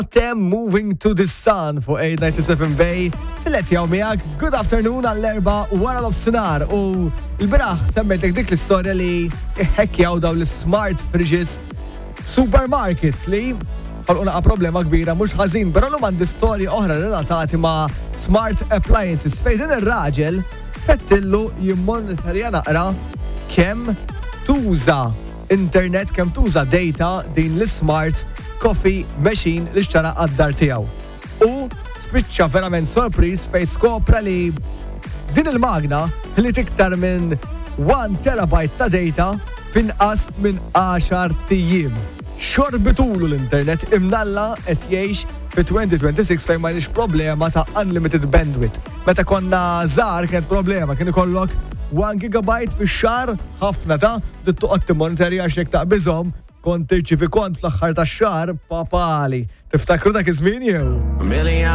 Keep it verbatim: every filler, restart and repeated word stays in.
Tem Moving to the Sun fuq eight ninety-seven Bay fil-let jaw miegħek good afternoon għall-erba wara l-ofsinar u l-biraħ semmetek dik l-istorja li iħekkjaw daw l-smart fridges supermarket li ħolquna problema kbira mhux ħażin, però l għandi storji oħra relatati ma' smart appliances fejn din ir-raġel fettillu jimmonitorja naqra kemm tuża internet, kemm tuża data din l-smart coffee machine li xtara għad-dar tiegħu. U spiċċa verament sorpriż fejn skopra li din il-magna li tiktar minn one terabyte ta' data finqas minn għaxar tijiem. Xorbitulu l-internet imnalla qed jgħix fi twenty twenty-six fejn ma nix problema ta' unlimited bandwidth. Meta konna żgħar kienet problema, kien ikollok one gigabyte fix-xahar ħafna ta' dittuqgħod timmonitorja x'jekk taqbiżhom kont tirċivi kont fl-aħħar tax-xahar papali. Tiftakru dak iż-żmien jew?